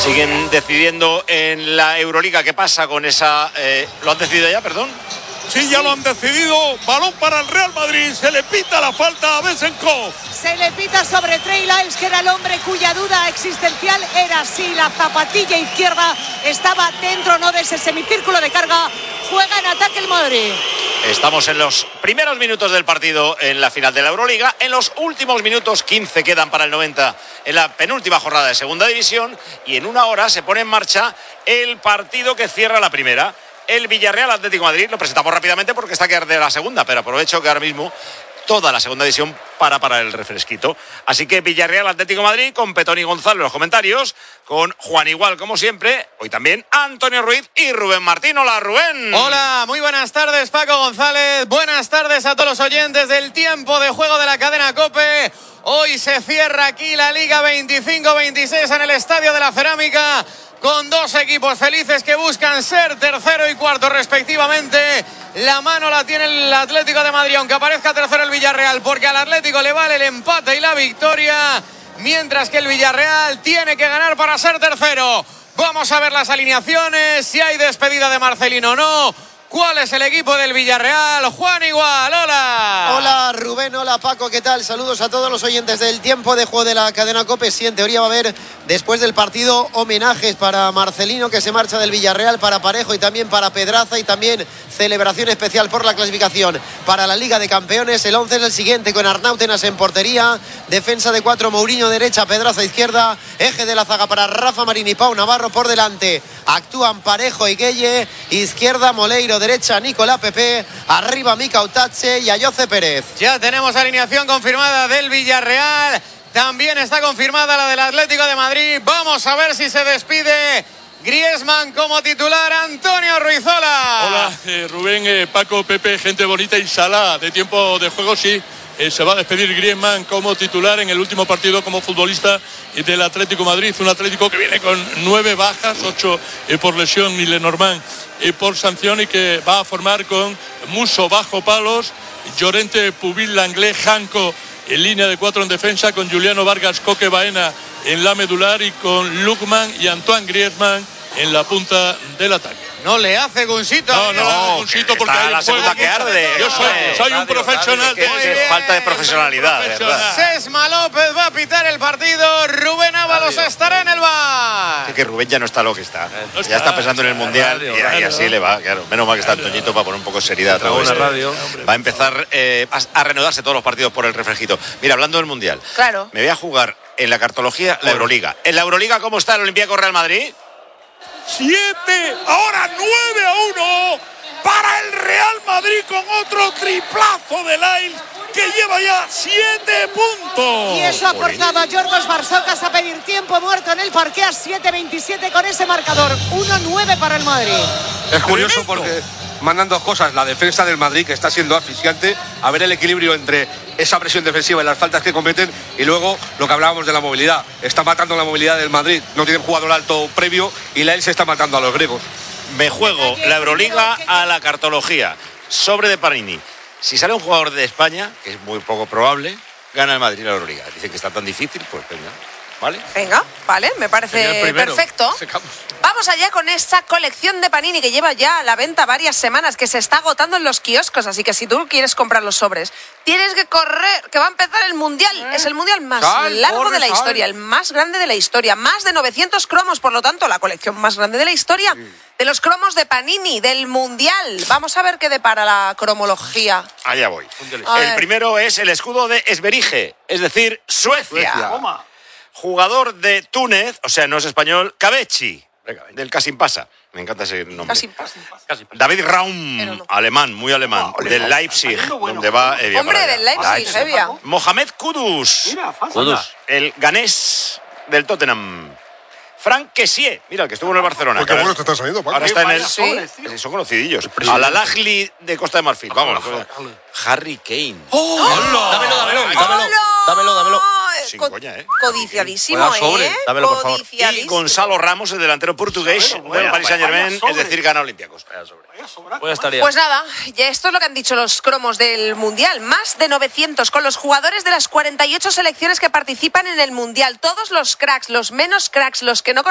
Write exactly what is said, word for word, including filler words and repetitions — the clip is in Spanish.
Siguen decidiendo en la Euroliga qué pasa con esa... Eh, ¿Lo han decidido ya, perdón? Sí, ya lo han decidido. Balón para el Real Madrid. Se le pita la falta a Besenkov. Se le pita sobre Trey Lyles, que era el hombre cuya duda existencial era si la zapatilla izquierda estaba dentro o no de ese semicírculo de carga. Juega en ataque el Madrid. Estamos en los primeros minutos del partido en la final de la Euroliga. En los últimos minutos, quince quedan para el noventa en la penúltima jornada de segunda división. Y en una hora se pone en marcha el partido que cierra la primera. El Villarreal Atlético de Madrid. Lo presentamos rápidamente porque está que arde la segunda, pero aprovecho que ahora mismo toda la segunda división para para el refresquito. Así que Villarreal Atlético de Madrid con Petón y Gonzalo en los comentarios, con Juan Igual como siempre, hoy también Antonio Ruiz y Rubén Martín. Hola, Rubén. Hola, muy buenas tardes, Paco González. Buenas tardes a todos los oyentes del tiempo de juego de la cadena COPE. Hoy se cierra aquí la Liga veinticinco veintiséis en el Estadio de la Cerámica, con dos equipos felices que buscan ser tercero y cuarto respectivamente. La mano la tiene el Atlético de Madrid, aunque aparezca tercero el Villarreal, porque al Atlético le vale el empate y la victoria, mientras que el Villarreal tiene que ganar para ser tercero. Vamos a ver las alineaciones, si hay despedida de Marcelino o no. ¿Cuál es el equipo del Villarreal? Juan Igual, hola. Hola Rubén, hola Paco, ¿qué tal? Saludos a todos los oyentes del tiempo de juego de la cadena COPE. Sí, en teoría va a haber, después del partido, homenajes para Marcelino, que se marcha del Villarreal, para Parejo y también para Pedraza, y también celebración especial por la clasificación para la Liga de Campeones. El once es el siguiente, con Arnautenas en portería, defensa de cuatro, Mourinho derecha, Pedraza izquierda, eje de la zaga para Rafa Marín y Pau Navarro por delante. Actúan Parejo y Gueye, izquierda Moleiro, derecha Nicolás Pepe, arriba Mika Utache y Ayoce Pérez. Ya tenemos alineación confirmada del Villarreal, también está confirmada la del Atlético de Madrid. Vamos a ver si se despide Griezmann como titular. Antonio Ruizola. Hola, eh, Rubén, eh, Paco, Pepe, gente bonita y Salah de tiempo de juego, sí. Eh, se va a despedir Griezmann como titular en el último partido como futbolista del Atlético de Madrid. Un Atlético que viene con nueve bajas, ocho eh, por lesión y Lenormand eh, por sanción, y que va a formar con Musso bajo palos, Llorente, Pubil, Langlais, Janko en línea de cuatro en defensa, con Juliano Vargas, Coque Baena en la medular, y con Lukman y Antoine Griezmann en la punta del ataque. No le hace Gunsito. No, no, no, Gunsito, porque está la segunda que arde. Yo soy, soy un profesional. Que de... es falta de profesionalidad, ¿verdad? Sesma López va a pitar el partido. Rubén Ábalos estará en el bar. Es que Rubén ya no está lo que está. No ya está, está pensando en el Mundial radio, y, y radio. así le va, claro. Menos mal que está Antoñito para poner un poco de seriedad a través de radio. Va a empezar eh, a, a reanudarse todos los partidos por el refresquito. Mira, hablando del Mundial. Claro. Me voy a jugar en la cartología la Euroliga. En la Euroliga, ¿cómo está el Olympiacos Real Madrid? Siete, ahora nueve a uno para el Real Madrid, con otro triplazo de Lyles, que lleva ya siete puntos. Y eso ha forzado a Yorgos Barsocas a pedir tiempo muerto en el parque a siete veintisiete con ese marcador. uno nueve para el Madrid. Es curioso porque mandan dos cosas: la defensa del Madrid, que está siendo asfixiante, a ver el equilibrio entre esa presión defensiva y las faltas que cometen, y luego lo que hablábamos de la movilidad. Está matando la movilidad del Madrid, no tienen jugador alto previo, y la él se está matando a los griegos. Me juego la Euroliga a la cartología. Sobre de Panini. Si sale un jugador de España, que es muy poco probable, gana el Madrid la Euroliga. Dicen que está tan difícil, pues venga. ¿Vale? Venga, vale, me parece perfecto. Vamos allá con esa colección de Panini que lleva ya a la venta varias semanas, que se está agotando en los kioscos, así que si tú quieres comprar los sobres, tienes que correr, que va a empezar el Mundial. ¿Eh? Es el Mundial más sal, largo corre, de la historia, sal. El más grande de la historia, más de novecientos cromos, por lo tanto, la colección más grande de la historia, sí. De los cromos de Panini, del Mundial. Vamos a ver qué depara la cromología. Allá voy. El primero es el escudo de Esberige, es decir, Suecia. Suecia. Jugador de Túnez, o sea, no es español, Cabechi, del Kasimpasa. Me encanta ese nombre. Kasimpasa. David Raum, no. Alemán, muy alemán, no, del Leipzig, bueno. Donde va Evia. Hombre, del Leipzig, Evia. Mohamed Kudus, Kudus, el ganés del Tottenham. Frank Kessié, mira, el que estuvo en el Barcelona. Porque bueno te está saliendo, Paco. Ahora está en el... Sí. Son conocidillos. Al Al-Ahly de Costa de Marfil. Vamos. Harry Kane. ¡Oh! ¡Oh! Dámelo, dámelo, dámelo. Dámelo, dámelo. Sin coña, ¿eh? Codiciadísimo, ¿eh? Dámelo, por favor. Y Gonzalo Ramos, el delantero portugués del Paris Saint-Germain, es decir, gana Olympiacos. Pues nada, ya esto es lo que han dicho los cromos del Mundial. Más de novecientos con los jugadores de las cuarenta y ocho selecciones que participan en el Mundial. Todos los cracks, los menos cracks, los que no